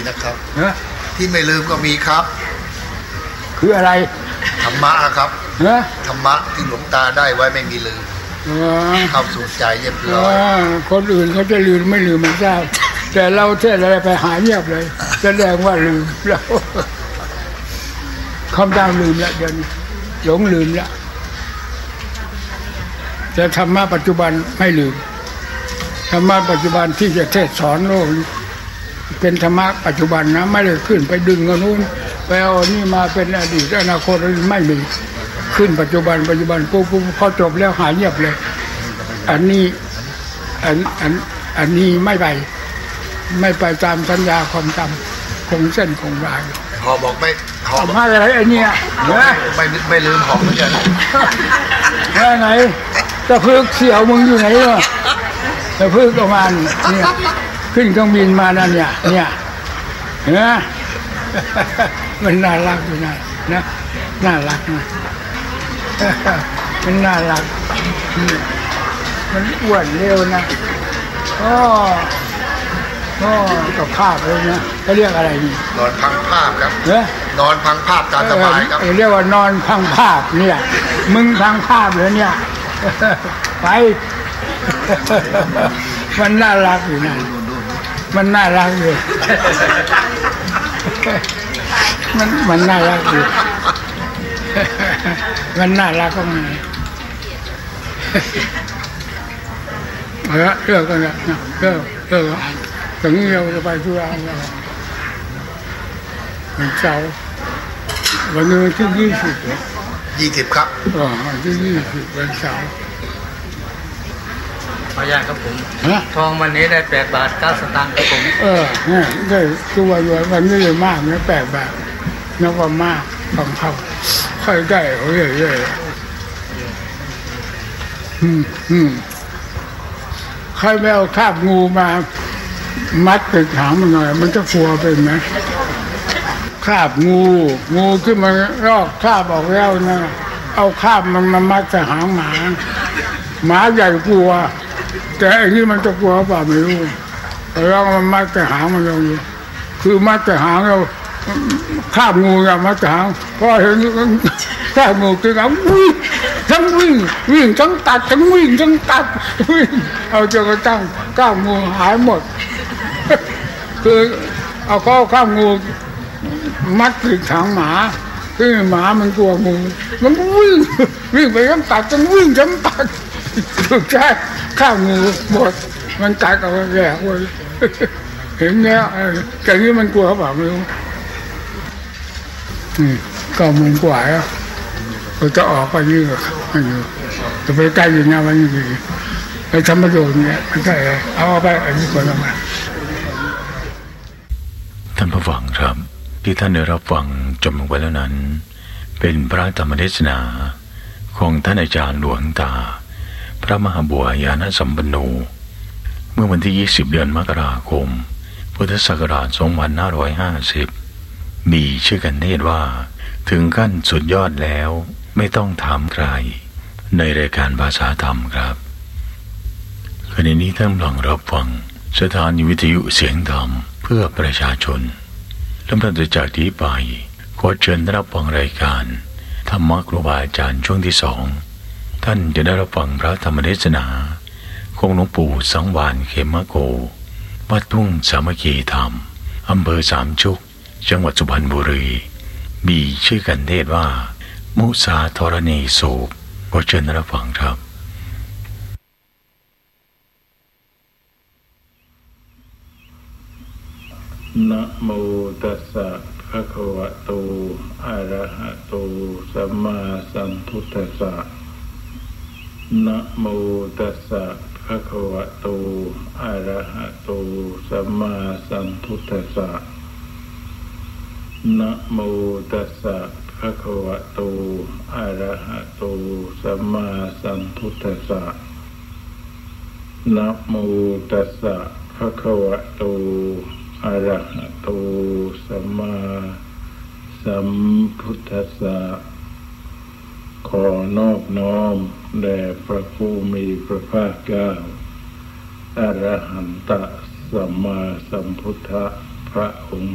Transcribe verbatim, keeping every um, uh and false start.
นะครับที่ไม่ลืมก็มีครับคืออะไรธรรมะครับธรรมะที่หลวงตาได้ไว้ไม่มีลืมเข้าสู่ใจเรียบร้อยคนอื่นเขาจะลืมไม่ลืมไม่ทราบแต่เราเทศอะไรไปหายเงียบเลยแสดงว่าลืมแล้วคำจำลืมแล้วเดี๋ยวนี้หลงลืมแล้วแต่ธรรมะปัจจุบันไม่ลืมธรรมะปัจจุบันที่จะเทศสอนโลกเป็นธรรมะปัจจุบันนะไม่ได้ขึ้นไปดึงกันนู้นไปเอานี่มาเป็นอดีตอนาคตไม่มีขึ้นปัจจุบันปัจจุบันปุ๊บปุ๊บพอจบแล้วหายเงียบเลยอันนี้อันอันอันนี้ไม่ไปไม่ไปตามสัญญาความจำคงเส้นคงวาหอบอกไม่หอมาอะไรไอ้นี่ไม่ไม่ลืมหอเหมือนกันว่าไงจะพึกเสี่ยวมึงอยู่ไหนวะจะพึกประมาณเนี่ยขึ้นเครื่องบินมานั่นเนี่ยเนี่ยเห็นไหมมันน่ารักอยู่นะนะน่ารักนะมันน่ารักมันอ้วนเร็วนะอ๋ออ๋อกับภาพเลยนะเขาเรียกอะไรนี่นอนพังภาพครับนอนพังภาพตามสบายครับเรียกว่านอนพังภาพเนี่ยมึงพังภาพเลยเนี่ยไปมันน่ารักอยู่นะมันน่ารักอยู่มันมันน่ารักอยู่มันน่ารักก็ไงเอาละเลิกกันละเลิกเลิกถึงเราจะไปทุระแล้ววันเสาร์วันนี้ที่ยี่สิบยี่สิบครับอ๋อวันที่ยี่สิบวันเสาร์ขออนุญาตครับผมทองวันนี้ได้แปดบาทเก้าสตางค์ครับผมเออเนี่ยได้ตัววันนี้เลยมากนะแปดบาทนับว่ามากของเขาค่อยได้เรื่อยๆอืมอืมใครไม่เอาคาบงูมามัดติดหางมันหน่อยมันจะกลัวเป็นไหมคาบงูงูที่มันรอกคาบออกแล้วนะเอาคาบมันมามัดกับหางหมาหมาใหญ่กลัวแต่ไอ้นี่มันจะกลัวเปล่าไม่รู้เรามันมัดแต่หางมันเราอยู่คือมัดแต่หางเราคาบงูอะมัดแต่หางพอเห็นคาบงูตัวนั้นวิ่งทั้งวิ่งวิ่งทั้งตัดทั้งวิ่งทั้งตัดวิ่งเอาจนกระทั่งคาบงูหายหมดคือเอาข้อคาบงูมัดติดหางหมาคือหมามันกลัวงูมันวิ่งวิ่งไปทั้งตัดทั้งวิ่งทั้งตัดถูกใช่ข้าวงูหมดมันกัดเอาแย่เลยเห็นเนี้ยแต่นี่มันกลัวเปล่าไม่รู้นี่ก็มุนกว่าแล้วเราจะออกไปนี่ก็ไม่อยู่จะไปใกล้ยังไงวันนี้ไปทำประโยชน์เนี่ยไม่ใช่เอาไปอันนี้ก่อนมาท่านผู้ฟังครับที่ท่านได้รับฟังจบลงไปแล้วนั้นเป็นพระธรรมเทศนาของท่านอาจารย์หลวงตาพระมหาบัวยานสัมปันโนเมื่อวันที่ยี่สิบเดือนมกราคมพุทธศักราชสองพันห้าร้อยห้าสิบมีชื่อกันเทศว่าถึงขั้นสุดยอดแล้วไม่ต้องถามใครในรายการภาษาธรรมครับขณะนี้ท่านกำลังรับฟังสถานีวิทยุเสียงธรรมเพื่อประชาชนลำดับจากนี้ไปขอเชิญรับฟังรายการธรรมะครูบาอาจารย์ช่วงที่สองท่านจะได้รับฟังพระธรรมเทศนาของหลวงปู่สังวาลเขมโกวัดทุ่งสามัคคีธรรมอำเภอสามชุกจังหวัดสุพรรณบุรีมีชื่อกันเทศว่ามุสาธรณีโศกขอเชิญรับฟังครับนะโมตัสสะภะคะวะโตอะระหะโตสัมมาสัมพุทธัสสะนะโมตัสสะภะคะวะโตอะระหะโตสัมมาสัมพุทธัสสะนะโมตัสสะภะคะวะโตอะระหะโตสัมมาสัมพุทธัสสะนะโมตัสสะภะคะวะโตอะระหะโตสัมมาสัมพุทธัสสะขอนอบน้อมแด่พระผู้มีพระภาคเจ้าอรหันตสัมมาสัมพุทธพระองค์